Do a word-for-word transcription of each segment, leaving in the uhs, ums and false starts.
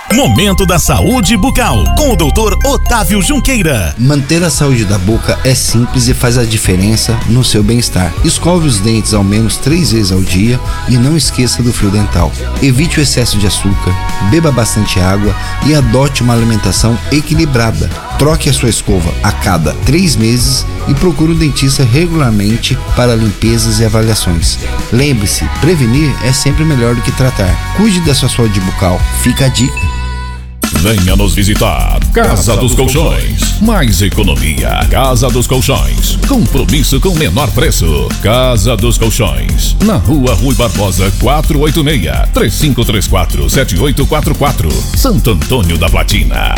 Momento da Saúde Bucal, com o doutor Otávio Junqueira. Manter a saúde da boca é simples e faz a diferença no seu bem-estar. Escove os dentes ao menos três vezes ao dia e não esqueça do fio dental. Evite o excesso de açúcar, beba bastante água e adote uma alimentação equilibrada. Troque a sua escova a cada três meses e procure um dentista regularmente para limpezas e avaliações. Lembre-se, prevenir é sempre melhor do que tratar. Cuide da sua saúde bucal. Fica a dica. Venha nos visitar. Casa dos Colchões. Mais economia. Casa dos Colchões. Compromisso com menor preço. Casa dos Colchões. Na rua Rui Barbosa quatrocentos e oitenta e seis. três cinco três quatro, sete oito quatro quatro. Santo Antônio da Platina.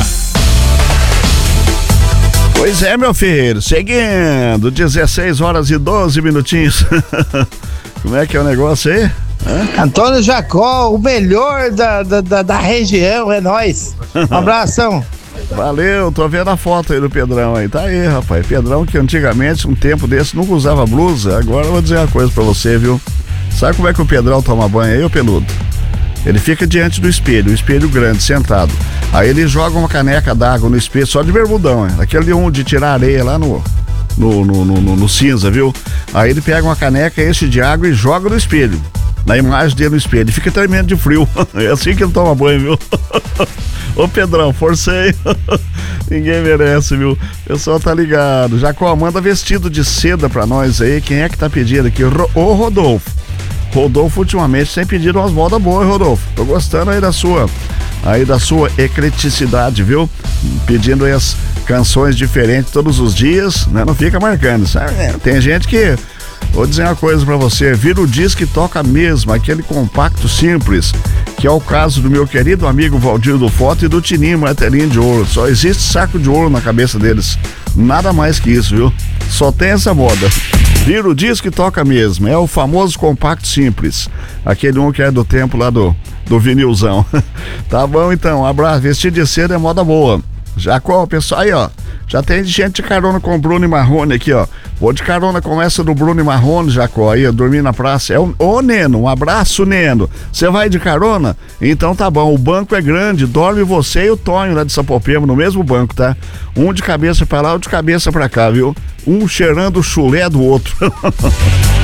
Pois é, meu filho. Seguindo. dezesseis horas e doze minutinhos. Como é que é o negócio aí? Hã? Antônio Jacó, o melhor da, da, da, da região, é nóis. Um abração. Valeu, tô vendo a foto aí do Pedrão aí. Tá aí, rapaz. Pedrão que antigamente, um tempo desse, nunca usava blusa. Agora eu vou dizer uma coisa pra você, viu? Sabe como é que o Pedrão toma banho aí, ô peludo? Ele fica diante do espelho, um espelho grande, sentado. Aí ele joga uma caneca d'água no espelho, só de bermudão, hein? Aquele um de tirar areia lá no... No, no, no, no, no cinza, viu? Aí ele pega uma caneca, enche de água e joga no espelho. Na imagem dele no espelho. Ele fica tremendo de frio. É assim que ele toma banho, viu? Ô Pedrão, forcei. Ninguém merece, viu? O pessoal tá ligado. Jacó, manda vestido de seda pra nós aí. Quem é que tá pedindo aqui? Ô Rodolfo. Rodolfo ultimamente tem pedido umas modas boas, Rodolfo. Tô gostando aí da sua aí da sua ecleticidade, viu? Pedindo aí as canções diferentes todos os dias, né? Não fica marcando, sabe? Tem gente que, vou dizer uma coisa pra você, vira o disco e toca mesmo, aquele compacto simples, que é o caso do meu querido amigo Valdir do Foto e do Tininho Martelinho de Ouro. Só existe saco de ouro na cabeça deles, nada mais que isso, viu? Só tem essa moda. Vira o disco e toca mesmo, é o famoso compacto simples, aquele um que é do tempo lá do, do vinilzão. Tá bom então, um abraço, vestir de seda é moda boa. Jacó, pessoal, aí ó, já tem gente de carona com o Bruno e Marrone aqui, ó. Vou de carona com essa do Bruno e Marrone, Jacó, aí, dormir na praça. É o, ô Neno, um abraço, Neno. Você vai de carona? Então tá bom, o banco é grande, dorme você e o Tonho lá de Sapopema no mesmo banco, tá? Um de cabeça pra lá, outro de cabeça pra cá, viu? Um cheirando o chulé do outro.